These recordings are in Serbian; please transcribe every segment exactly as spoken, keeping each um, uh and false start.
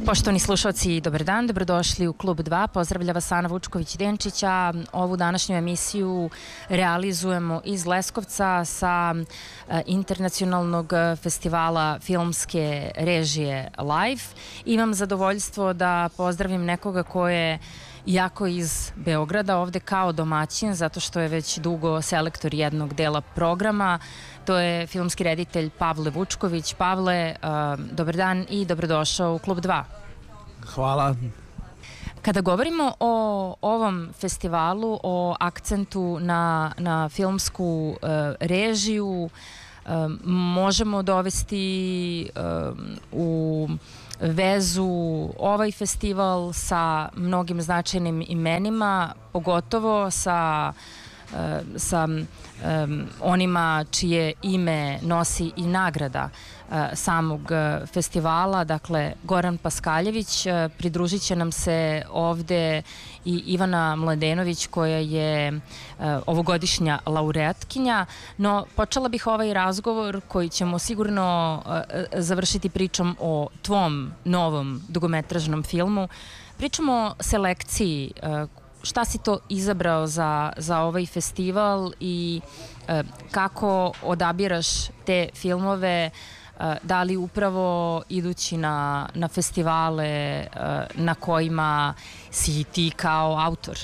Poštovani slušalci, dobar dan, dobrodošli u Klub dva. Pozdravlja vas Ana Vučković-Denčića. Ovu današnju emisiju realizujemo iz Leskovca sa internacionalnog festivala filmske režije Live. Imam zadovoljstvo da pozdravim nekoga ko je jako iz Beograda, ovde kao domaćin, zato što je već dugo selektor jednog dela programa. To je filmski reditelj Pavle Vučković. Pavle, dobar dan i dobrodošao u Klub dva. Hvala. Kada govorimo o ovom festivalu, o akcentu na, na filmsku uh, režiju, um, možemo dovesti um, u vezu ovaj festival sa mnogim značajnim imenima, pogotovo sa sa um, onima čije ime nosi i nagrada uh, samog uh, festivala, dakle Goran Paskaljević. Uh, pridružit će nam se ovde i Ivana Mladenović, koja je uh, ovogodišnja laureatkinja, no počela bih ovaj razgovor koji ćemo sigurno uh, završiti pričom o tvom novom dugometražnom filmu. Pričamo o selekciji. Uh, Šta si to izabrao za, za ovaj festival i e, kako odabiraš te filmove, e, da li upravo idući na, na festivale e, na kojima si ti kao autor?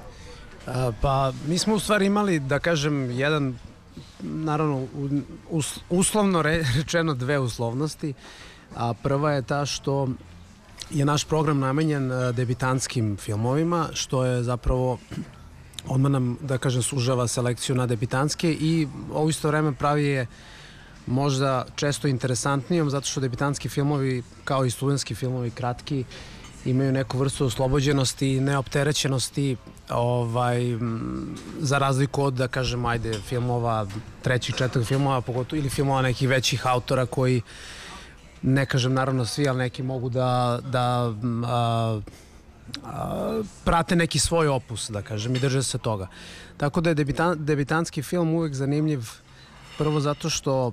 A, pa mi smo u stvari imali, da kažem, jedan, naravno, us, uslovno rečeno dve uslovnosti, a prva je ta što je naš program namenjen debitantskim filmovima, što je zapravo odmah nam, da kažem, sužava selekciju na debitantske i u isto vreme pravi je možda često interesantnijom, zato što debitantski filmovi, kao i studentski filmovi kratki, imaju neku vrstu oslobođenosti i neopterećenosti, ovaj, za razliku od, da kažem, ajde, filmova, trećih, četvrtih filmova, pogotovo, ili filmova nekih većih autora koji, ne kažem naravno svi, ali neki mogu da, da a, a, prate neki svoj opus, da kažem, i drže se toga. Tako da je debitan, debitantski film uvek zanimljiv, prvo zato što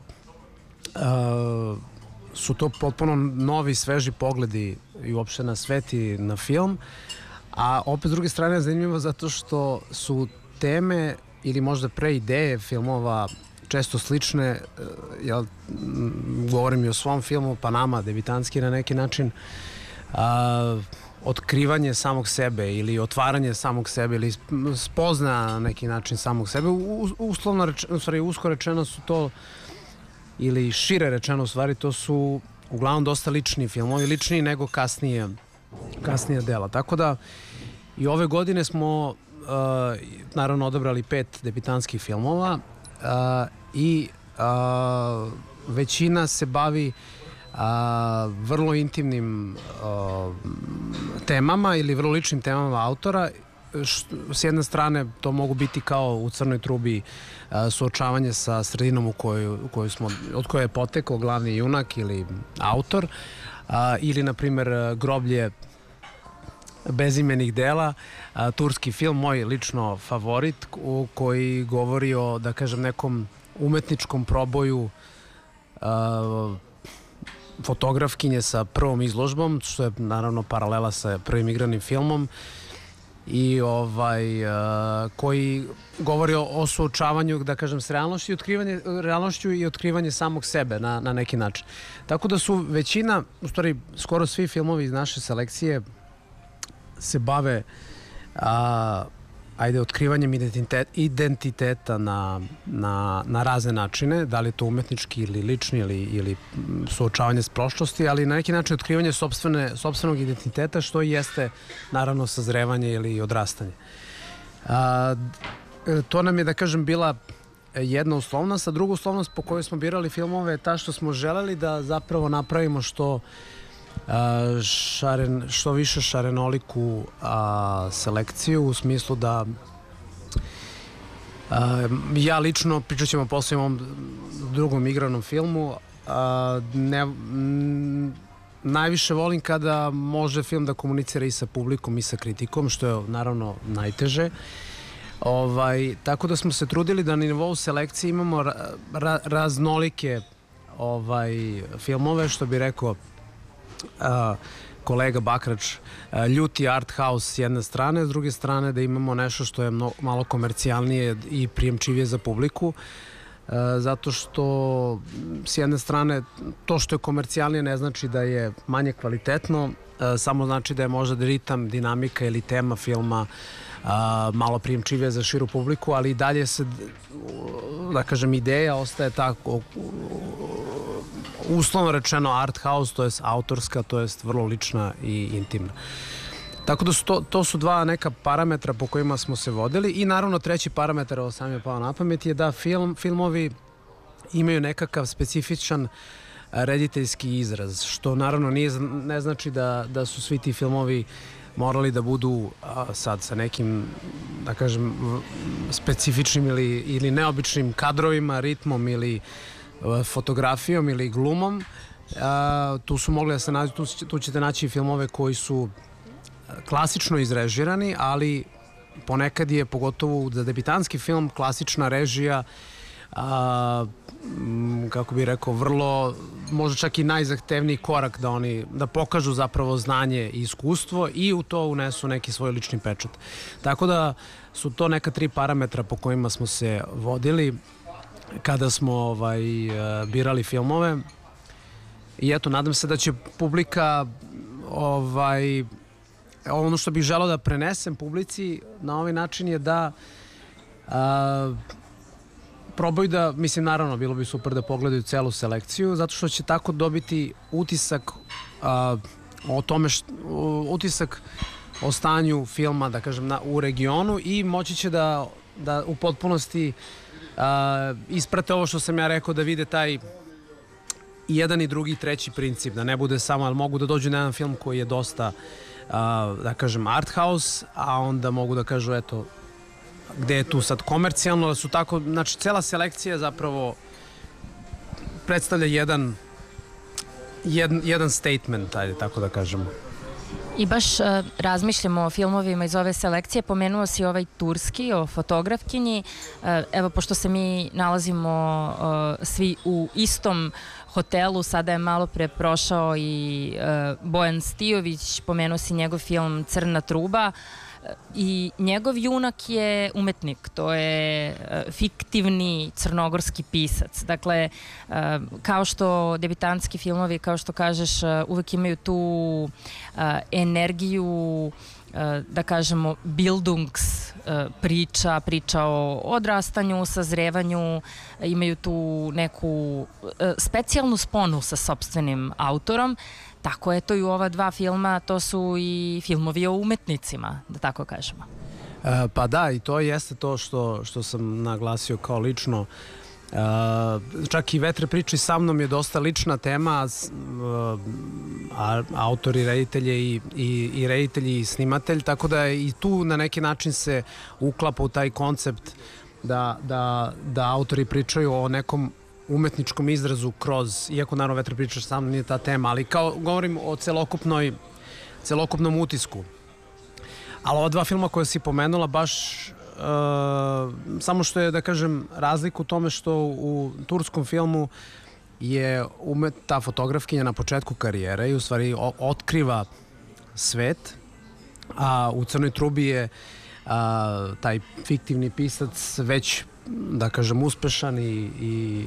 a, su to potpuno novi, sveži pogledi i uopšte na svet i na film, a opet s druge strane je zanimljivo zato što su teme ili možda pre ideje filmova često slične, ja govorim i o svom filmu Panama, debitanski na neki način, a, otkrivanje samog sebe ili otvaranje samog sebe ili spozna na neki način samog sebe. U, uslovno rečeno, u stvari usko rečeno su to, ili šire rečeno u stvari, to su uglavnom dosta lični filmovi, ličniji nego kasnije, kasnije dela. Tako da i ove godine smo a, naravno odabrali pet debitantskih filmova, a, i a, većina se bavi a, vrlo intimnim a, temama ili vrlo ličnim temama autora. Što, s jedne strane to mogu biti kao u Crnoj trubi a, suočavanje sa sredinom u kojoj, u kojoj smo, od koje je potekao glavni junak ili autor, a, ili na primer Groblje bezimenih dela, a, turski film, moj lično favorit, u koji govori o, da kažem, nekom umetničkom proboju a, fotografkinje sa prvom izložbom, što je naravno paralela sa prvim igranim filmom, i ovaj a, koji govori o, o suočavanju, da kažem, s realnošću i otkrivanje, realnošću i otkrivanje samog sebe na, na neki način. Tako da su većina, u stvari skoro svi filmovi iz naše selekcije se bave a, ajde, otkrivanjem identitet, identiteta na, na, na razne načine, da li je to umetnički ili lični ili, ili suočavanje s prošlosti, ali na neki način otkrivanje sopstvene, sopstvenog identiteta, što jeste naravno sazrevanje ili odrastanje. A, to nam je, da kažem, bila jedna uslovnost, a druga uslovnost po kojoj smo birali filmove je ta što smo želeli da zapravo napravimo što Uh, šaren, što više šarenoliku uh, selekciju, u smislu da uh, ja lično, pričat ćemo posle o ovom drugom igranom filmu, uh, ne, m, najviše volim kada može film da komunicira i sa publikom i sa kritikom, što je naravno najteže. Ovaj, tako da smo se trudili da na nivou selekcije imamo ra, ra, raznolike ovaj, filmove, što bi rekao, Uh, kolega Bakrač, ljuti art house s jedne strane, s druge strane da imamo nešto što je mno, malo komercijalnije i prijemčivije za publiku, zato što s jedne strane to što je komercijalnije ne znači da je manje kvalitetno, samo znači da je možda ritam, dinamika ili tema filma a, malo prijemčivije za širu publiku, ali i dalje se, da kažem, ideja ostaje tako uslovno rečeno art house, to jest autorska, to jest vrlo lična i intimna. Tako da su to, to su dva neka parametra po kojima smo se vodili i naravno treći parametar, ovo sam je pao na pamet, je da film, filmovi imaju nekakav specifičan rediteljski izraz, što naravno nije, ne znači da, da su svi ti filmovi morali da budu a, sad sa nekim, da kažem, specifičnim ili, ili neobičnim kadrovima, ritmom ili a, fotografijom ili glumom. A, tu su mogli da se nađu, tu, tu ćete naći filmove koji su klasično izrežirani, ali ponekad je, pogotovo za debitanski film, klasična režija, a, kako bih rekao, vrlo, možda čak i najzahtevniji korak da oni, da pokažu zapravo znanje i iskustvo i u to unesu neki svoj lični pečat. Tako da su to neka tri parametra po kojima smo se vodili kada smo ovaj, birali filmove i eto, nadam se da će publika ovaj, ono što bih želeo da prenesem publici na ovaj način je da a, probaju da, mislim, naravno, bilo bi super da pogledaju celu selekciju, zato što će tako dobiti utisak a, o tome, št, utisak o stanju filma, da kažem, na, u regionu i moći će da, da u potpunosti a, isprate ovo što sam ja rekao, da vide taj jedan i drugi i treći princip, da ne bude samo, ali mogu da dođu na jedan film koji je dosta, a, da kažem, art house, a onda mogu da kažu, eto, gde je tu sad komercijalno, da su tako, znači cela selekcija zapravo predstavlja jedan jedan, jedan statement, ajde tako da kažemo. I baš uh, razmišljamo o filmovima iz ove selekcije, pomenuo si ovaj turski, o fotografkinji, uh, evo pošto se mi nalazimo uh, svi u istom hotelu, sada je malo pre prošao i uh, Bojan Stijović, pomenuo si njegov film Crna truba, i njegov junak je umetnik, to je uh, fiktivni crnogorski pisac. Dakle, uh, kao što debitantski filmovi, kao što kažeš, uh, uvek imaju tu uh, energiju, uh, da kažemo, bildungs uh, priča, priča o odrastanju, sazrevanju, imaju tu neku uh, specijalnu sponu sa sopstvenim autorom. Tako je to i u ova dva filma, to su i filmovi o umetnicima, da tako kažemo. E, pa da, i to jeste to što, što sam naglasio kao lično. E, čak i Vetre priči sa mnom je dosta lična tema, a, autori, reditelje i, i, i reditelji i snimatelj, tako da i tu na neki način se uklapa u taj koncept da, da, da autori pričaju o nekom umetničkom izrazu kroz, iako naravno Vetre priča sa mnom nije ta tema, ali kao govorim o celokupnoj, celokupnom utisku. Ali ova dva filma koje si pomenula baš uh, samo što je, da kažem, razlika u tome što u turskom filmu je umet, ta fotografkinja na početku karijere i u stvari o, otkriva svet, a u Crnoj trubi je a, taj fiktivni pisac već, da kažem, uspešan i, i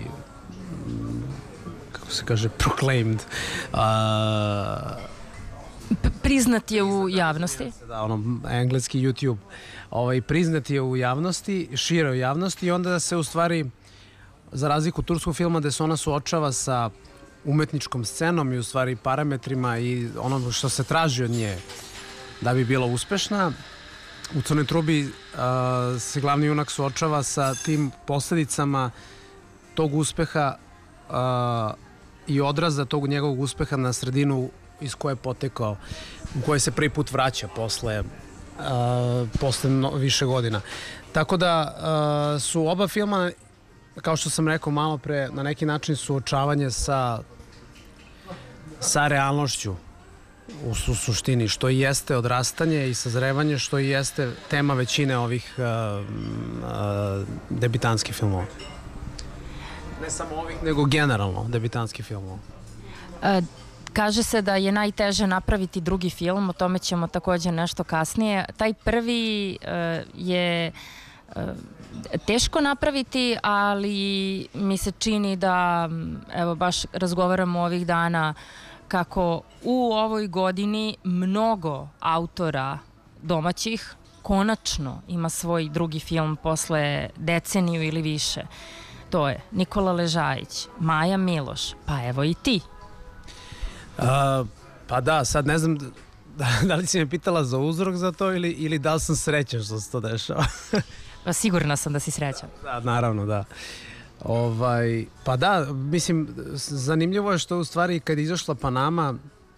kako se kaže, proclaimed. A, priznat je u javnosti. Da, ono, engleski YouTube. Ovaj, priznat je u javnosti, široj javnosti i onda se u stvari, za razliku turskog filma gde se ona suočava sa umetničkom scenom i u stvari parametrima i ono što se traži od nje da bi bila uspešna, u Crnoj trubi a, se glavni junak suočava sa tim posledicama tog uspeha a, i odraza tog njegovog uspeha na sredinu iz koje je potekao, u koje se prvi put vraća posle, a, posle no, više godina. Tako da a, su oba filma, kao što sam rekao malo pre, na neki način suočavanje sa, sa realnošću u su, suštini, što i jeste odrastanje i sazrevanje, što i jeste tema većine ovih uh, uh, debitanskih filmova. Ne samo ovih, nego generalno debitanskih filmova. Uh, Kaže se da je najteže napraviti drugi film, o tome ćemo također nešto kasnije. Taj prvi uh, je uh, teško napraviti, ali mi se čini da, evo baš razgovaramo ovih dana, kako u ovoj godini mnogo autora domaćih konačno ima svoj drugi film posle deceniju ili više. To je Nikola Ležajić, Maja Miloš, pa evo i ti. Uh, pa da, sad ne znam da, da li si me pitala za uzrok za to ili, ili da li sam srećan što se to dešava. Pa sigurna sam da si srećan. Da, naravno, da. Ovaj, pa da, mislim, zanimljivo je što u stvari kad je izašla Panama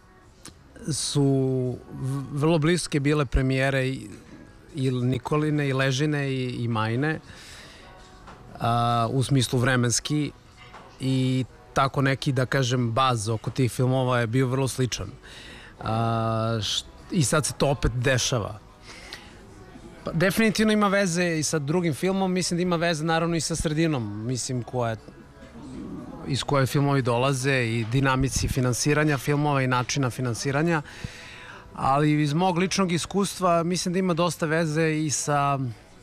su vrlo bliske bile premijere i, i Nikoline i Ležine i, i Majne, a, u smislu vremenski, i tako neki, da kažem, baz oko tih filmova je bio vrlo sličan. A, št, I sad se to opet dešava. Pa, definitivno ima veze i sa drugim filmom, mislim da ima veze naravno i sa sredinom, mislim, koja, iz koje filmovi dolaze i dinamici finansiranja filmova i načina finansiranja, ali iz mog ličnog iskustva mislim da ima dosta veze i sa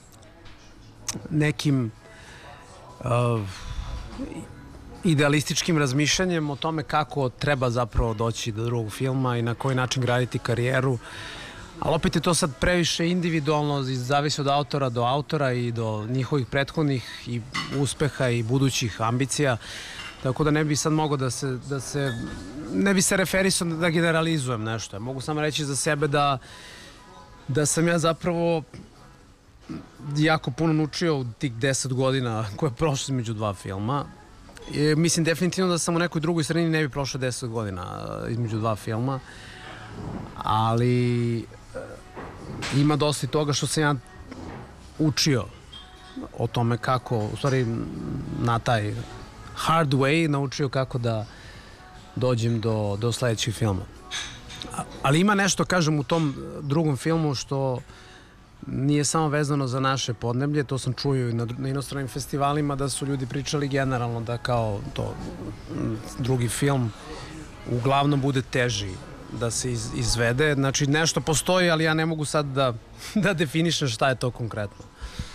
nekim uh, idealističkim razmišljanjem o tome kako treba zapravo doći do drugog filma i na koji način graditi karijeru. Ali opet je to sad previše individualno, zavisi od autora do autora i do njihovih prethodnih i uspeha i budućih ambicija. Tako da ne bi sad mogao da se, da se ne bi se referisao da generalizujem nešto. Mogu samo reći za sebe da, da sam ja zapravo jako puno naučio u tih deset godina koje je prošlo između dva filma. I mislim definitivno da sam u nekoj drugoj sredini ne bi prošlo deset godina između dva filma. Ali ima dosta toga što sam ja učio o tome kako, u stvari na taj hard way naučio kako da dođem do, do sledećeg filma. Ali ima nešto, kažem, u tom drugom filmu što nije samo vezano za naše podneblje, to sam čuo i na, na inostranim festivalima, da su ljudi pričali generalno da kao to drugi film uglavnom bude teži da se iz, izvede. Znači nešto postoji, ali ja ne mogu sad da, da definišem šta je to konkretno.